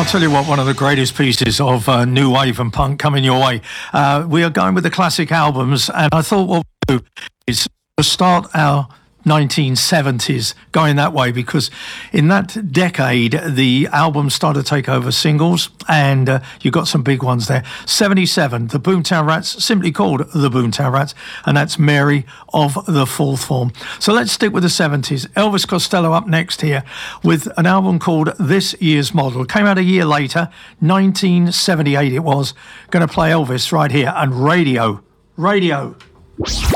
I'll tell you what, one of the greatest pieces of new wave and punk coming your way. We are going with the classic albums, and I thought what we'll do is to start our 1970s going that way, because in that decade the albums started to take over singles, and you got some big ones there. 77, the Boomtown Rats, simply called the Boomtown Rats, and that's Mary of the Fourth Form. So let's stick with the 70s. Elvis Costello up next here with an album called This Year's Model. Came out a year later, 1978 it was. Going to play Elvis right here, and Radio.